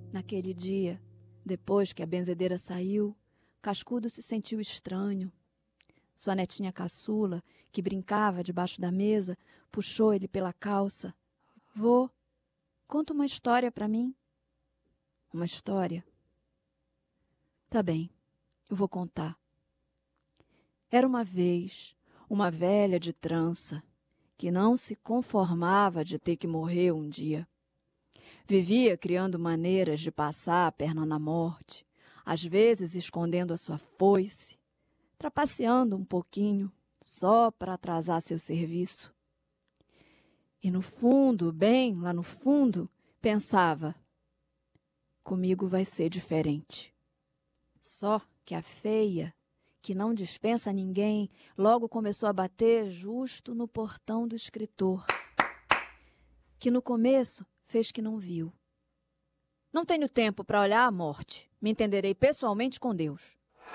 Naquele dia, depois que a benzedeira saiu, Cascudo se sentiu estranho. Sua netinha caçula, que brincava debaixo da mesa, puxou ele pela calça. Vô, conta uma história para mim. Uma história? Tá bem, eu vou contar. Era uma vez uma velha de trança que não se conformava de ter que morrer um dia. Vivia criando maneiras de passar a perna na morte, às vezes escondendo a sua foice, trapaceando um pouquinho, só para atrasar seu serviço. E no fundo, bem lá no fundo, pensava: comigo vai ser diferente. Só que a feia, que não dispensa ninguém, logo começou a bater justo no portão do escritor, que no começo fez que não viu. Não tenho tempo para olhar a morte. Me entenderei pessoalmente com Deus.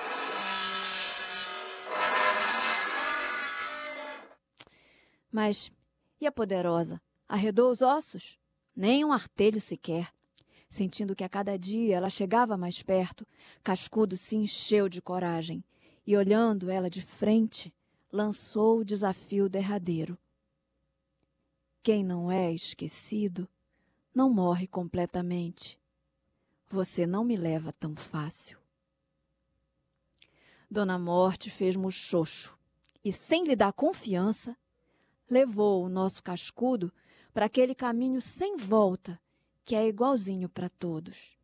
Mas e a poderosa? Arredou os ossos? Nem um artelho sequer. Sentindo que a cada dia ela chegava mais perto, Cascudo se encheu de coragem e, olhando ela de frente, lançou o desafio derradeiro. Quem não é esquecido não morre completamente. Você não me leva tão fácil. Dona Morte fez muxoxo e, sem lhe dar confiança, levou o nosso Cascudo para aquele caminho sem volta que é igualzinho para todos.